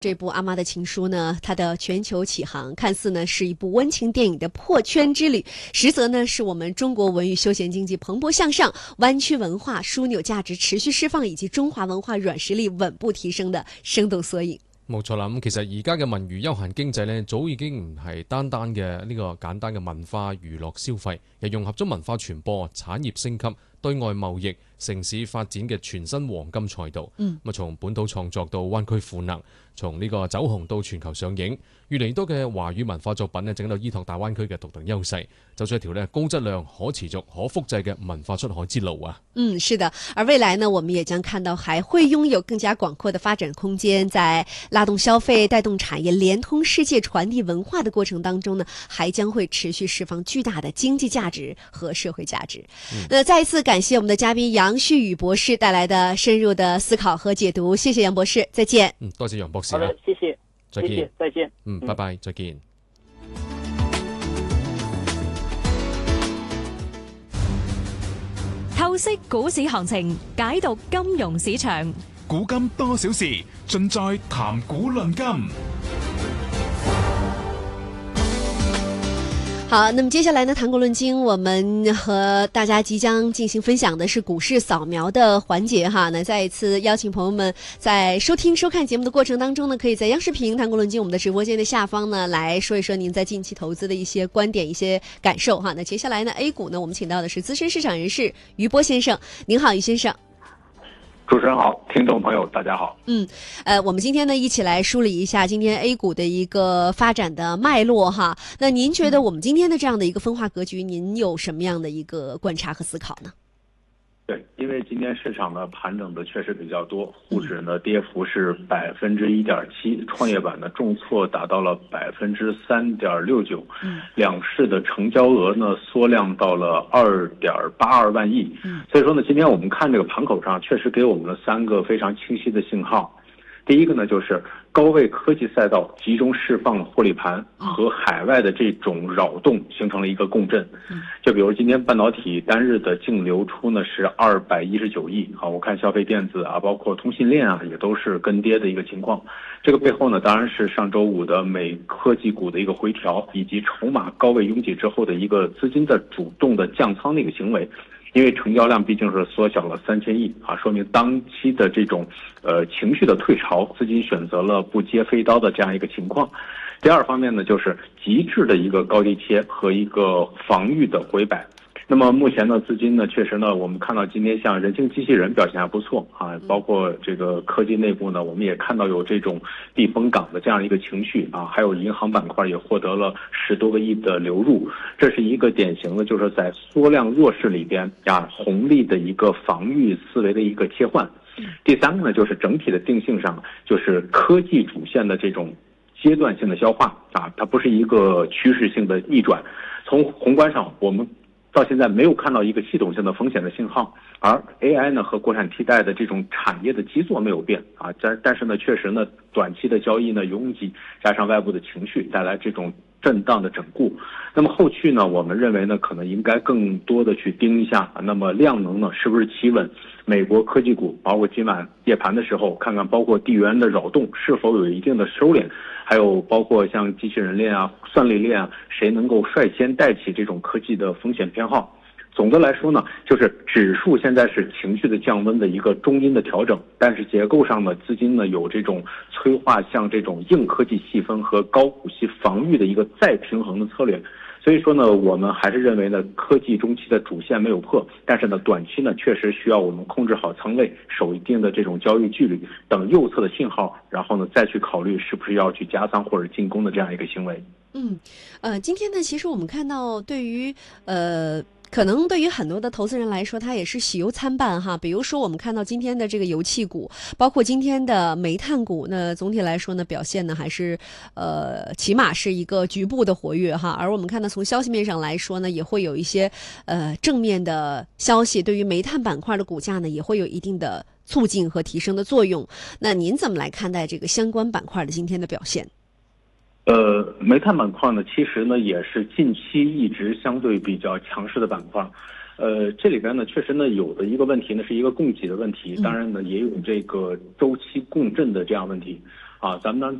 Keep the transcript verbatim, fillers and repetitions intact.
这部《阿妈的情书》呢，它的全球起航看似呢是一部温情电影的破圈之旅，实则呢是我们中国文娱休闲经济蓬勃向上、湾区文化枢纽價值持續釋放以及中華文化軟實力穩步提升的生動縮影。 冇錯啦，咁其實而家嘅文娛休閒經濟呢，早已經唔係單單嘅呢個簡單嘅文化娛樂消費，又融合咗文化傳播、產業升級、對外貿易、城市發展嘅全新黃金賽道。嗯，咁啊，從本土創作到灣區賦能，從呢個走紅到全球上映，越嚟越多嘅華語文化作品呢，整到依託大灣區嘅獨特優勢，走出一條呢高質量、可持續、可複製嘅文化出海之路啊！ 嗯，是的，而未來呢，我們也將看到還會擁有更加廣闊的發展空間，在拉動消費、帶動產業、連通世界、傳遞文化的過程當中呢，還將會持續釋放巨大的經濟價值和社會價值。嗯，那再一次感謝我們的嘉賓楊旭宇博士帶來的深入的思考和解讀，謝謝楊博士，再見。 嗯，多謝楊博士。 好的，謝謝， 再見， 謝謝，再見。 嗯，拜拜，再見。 透析股市行情，解讀金融市場， 古今多少事，盡在談股論金。 好，那麼接下來呢，談股論金，我們和大家即將進行分享的是股市掃描的環節哈。那再一次邀請朋友們在收聽收看節目的過程當中呢，可以在央視頻談股論金我們的直播間的下方呢，來說一說您在近期投資的一些觀點、一些感受哈。那接下來呢 ，A 股呢，我們請到的是資深市場人士余波先生，您好，余先生。 主持人好，聽眾朋友大家好。 嗯，呃，我們今天呢一起來梳理一下今天 A 股的一個發展的脈絡哈。那您覺得我們今天的這樣的一個分化格局，您有什麼樣的一個觀察和思考呢？ 對，因為今天市場呢盤整的確實比較多，滬指呢跌幅是百分之一點七，創業板呢重挫達到了百分之三點六九，兩市的成交額呢縮量到了二點八二萬億。所以說呢，今天我們看這個盤口上，確實給我們了三個非常清晰的信號。第一個呢，就是高位科技賽道集中釋放獲利盤和海外的這種擾動形成了一個共振。就比如今天半導體單日的淨流出呢是二百一十九億，好，我看消費電子啊，包括通信鏈啊，也都是跟跌的一個情況。這個背後呢，當然是上周五的美科技股的一個回調，以及籌碼高位擁擠之後的一個資金的主動的降倉的一個行為。因為成交量畢竟是縮小了三千億啊，說明當期的這種呃情緒的退潮，資金選擇了不接飛刀的這樣一個情況。第二方面呢，就是極致的一個高低切和一個防禦的回擺。那麼目前呢，資金呢，確實呢，我們看到今天像人形機器人表現還不錯啊，包括這個科技內部呢，我們也看到有這種避風港的這樣一個情緒啊，還有銀行板塊也獲得了十多個億的流入，這是一個典型的，就是在縮量弱勢裏邊啊，紅利的一個防禦思維的一個切換。第三個呢，就是整體的定性上，就是科技主線的這種階段性的消化啊，它不是一個趨勢性的逆轉。從宏觀上，我們到現在沒有看到一個系統性的風險的信號，而 A I 呢和國產替代的這種產業的基座沒有變啊，但但是呢，確實呢，短期的交易呢擁擠，加上外部的情緒帶來這種震盪的整固。那麼後續呢，我們認為呢，可能應該更多的去盯一下，那麼量能呢是不是企穩？美國科技股，包括今晚夜盤的時候，看看包括地緣的擾動是否有一定的收斂，還有包括像機器人鏈啊、算力鏈啊，誰能夠率先帶起這種科技的風險偏好？總的來說呢，就是指數現在是情緒的降溫的一個中陰的調整，但是結構上呢，資金呢有這種催化向這種硬科技細分和高股息防禦的一個再平衡的策略。所以說呢，我們還是認為呢，科技中期的主線沒有破，但是呢，短期呢確實需要我們控制好倉位，守一定的這種交易距離，等右側的信號，然後呢再去考慮是不是要去加倉或者進攻的這樣一個行為。 嗯，呃，今天呢，其實我們看到對於呃。可能對於很多的投資人來說，它也是喜憂參半哈。比如說，我們看到今天的這個油氣股，包括今天的煤炭股，那總體來說呢，表現呢還是，呃，起碼是一個局部的活躍哈。而我們看到從消息面上來說呢，也會有一些，呃，正面的消息，對於煤炭板塊的股價呢，也會有一定的促進和提升的作用。那您怎麼來看待這個相關板塊的今天的表現？ 呃，煤炭板塊呢，其實呢也是近期一直相對比較強勢的板塊。呃，這裡邊呢確實呢有的一個問題呢是一個供給的問題，當然呢也有這個週期共振的這樣問題。 啊，咱们呢